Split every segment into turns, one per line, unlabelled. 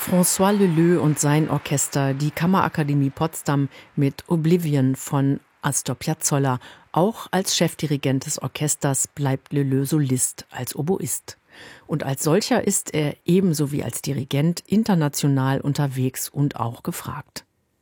François Leleux und sein Orchester, die Kammerakademie Potsdam mit Oblivion von Astor Piazzolla. Auch als Chefdirigent des Orchesters bleibt Leleux Solist als Oboist. Und als solcher ist er ebenso wie als Dirigent international unterwegs und auch gefragt.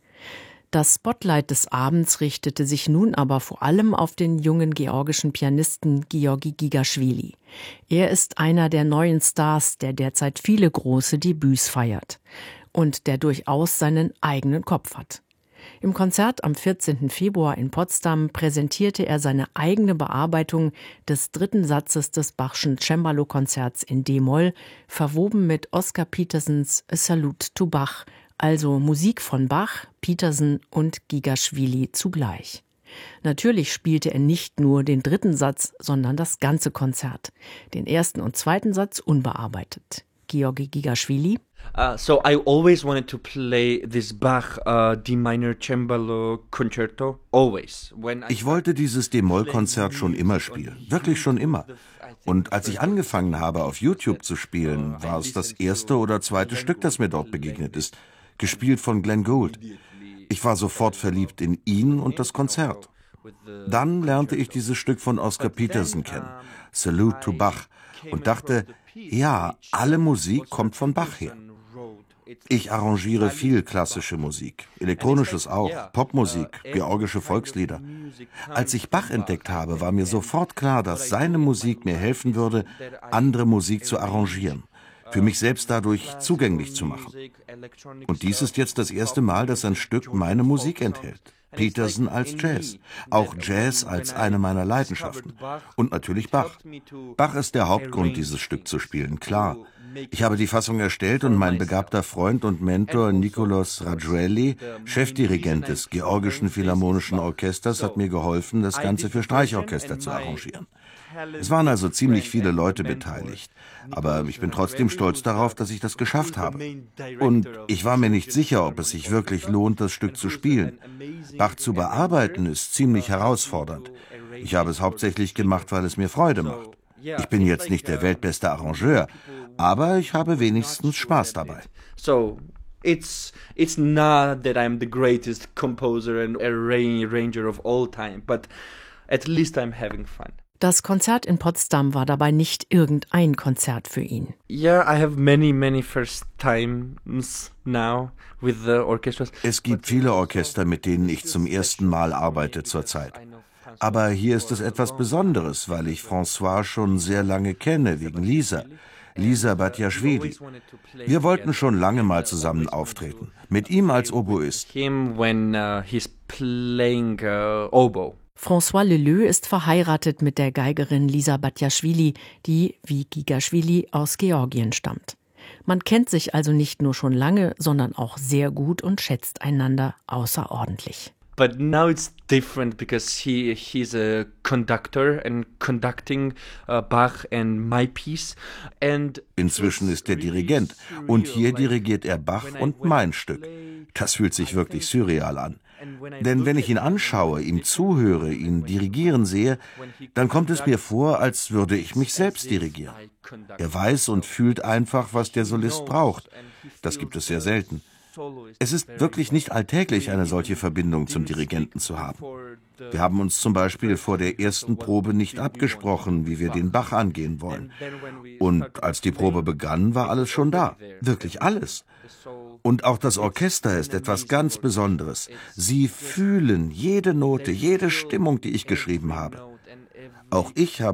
Das Spotlight des Abends richtete sich nun aber vor allem auf den jungen georgischen Pianisten Giorgi Gigaschwili. Er ist einer der neuen Stars, der derzeit viele große Debüts feiert und der durchaus seinen eigenen Kopf hat. Im Konzert am 14. Februar in Potsdam präsentierte er seine eigene Bearbeitung des dritten Satzes des Bachschen Cembalo-Konzerts in D-Moll, verwoben mit Oscar Petersens A Salute to Bach, also Musik von Bach, Petersen und Gigaschwili zugleich. Natürlich spielte er nicht nur den dritten Satz, sondern das ganze Konzert. Den ersten und zweiten Satz unbearbeitet. Giorgi Gigaschwili:
So I always wanted to play this Bach D minor Cembalo Concerto, always.
Ich wollte dieses D-Moll-Konzert schon immer spielen, wirklich schon immer. Und als ich angefangen habe, auf YouTube zu spielen, war es das erste oder zweite Stück, das mir dort begegnet ist, gespielt von Glenn Gould. Ich war sofort verliebt in ihn und das Konzert. Dann lernte ich dieses Stück von Oscar Petersen kennen, Salute to Bach, und dachte, ja, alle Musik kommt von Bach her. Ich arrangiere viel klassische Musik, elektronisches auch, Popmusik, georgische Volkslieder. Als ich Bach entdeckt habe, war mir sofort klar, dass seine Musik mir helfen würde, andere Musik zu arrangieren, für mich selbst dadurch zugänglich zu machen. Und dies ist jetzt das erste Mal, dass ein Stück meine Musik enthält. Petersen als Jazz, auch Jazz als eine meiner Leidenschaften. Und natürlich Bach. Bach ist der Hauptgrund, dieses Stück zu spielen, klar. Ich habe die Fassung erstellt und mein begabter Freund und Mentor Nikolaos Radjueli, Chefdirigent des Georgischen Philharmonischen Orchesters, hat mir geholfen, das Ganze für Streichorchester zu arrangieren. Es waren also ziemlich viele Leute beteiligt, aber ich bin trotzdem stolz darauf, dass ich das geschafft habe. Und ich war mir nicht sicher, ob es sich wirklich lohnt, das Stück zu spielen. Bach zu bearbeiten ist ziemlich herausfordernd. Ich habe es hauptsächlich gemacht, weil es mir Freude macht. Ich bin jetzt nicht der weltbeste Arrangeur, aber ich habe wenigstens Spaß dabei.
So it's not that I'm the greatest composer and arranger of all time, but at least I'm having fun.
Das Konzert in Potsdam war dabei nicht irgendein Konzert für ihn.
Yeah, I have many first times now with the orchestras.
Es gibt viele Orchester, mit denen ich zum ersten Mal arbeite zurzeit. Aber hier ist es etwas Besonderes, weil ich François schon sehr lange kenne, wegen Lisa Batiashvili. Wir wollten schon lange mal zusammen auftreten, mit ihm als Oboist.
He's playing oboe.
François Leleux ist verheiratet mit der Geigerin Lisa Batiashvili, die, wie Gigaschwili, aus Georgien stammt. Man kennt sich also nicht nur schon lange, sondern auch sehr gut und schätzt einander außerordentlich.
But now it's different because he's a conductor and conducting Bach and my piece. And
inzwischen ist er Dirigent und hier dirigiert er Bach und mein Stück. Das fühlt sich wirklich surreal an. Denn wenn ich ihn anschaue, ihm zuhöre, ihn dirigieren sehe, dann kommt es mir vor, als würde ich mich selbst dirigieren. Er weiß und fühlt einfach, was der Solist braucht. Das gibt es sehr selten. Es ist wirklich nicht alltäglich, eine solche Verbindung zum Dirigenten zu haben. Wir haben uns zum Beispiel vor der ersten Probe nicht abgesprochen, wie wir den Bach angehen wollen. Und als die Probe begann, war alles schon da. Wirklich alles. Und auch das Orchester ist etwas ganz Besonderes. Sie fühlen jede Note, jede Stimmung, die ich geschrieben habe. Auch ich habe